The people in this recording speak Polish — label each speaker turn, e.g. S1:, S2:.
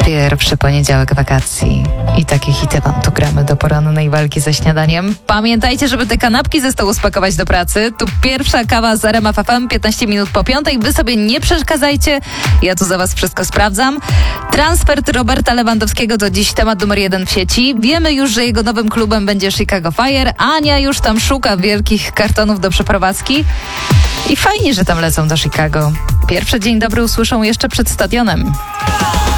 S1: Pierwszy poniedziałek wakacji i takie hity wam tu gramy do porannej walki ze śniadaniem. Pamiętajcie, żeby te kanapki ze stołu spakować do pracy. Tu pierwsza kawa z RMF FM, 15 minut po 5. Wy sobie nie przeszkadzajcie, ja tu za was wszystko sprawdzam. Transfer Roberta Lewandowskiego to dziś temat numer 1 w sieci. Wiemy już, że jego nowym klubem będzie Chicago Fire. Ania już tam szuka wielkich kartonów do przeprowadzki. I fajnie, że tam lecą do Chicago. Pierwszy dzień dobry usłyszą jeszcze przed stadionem.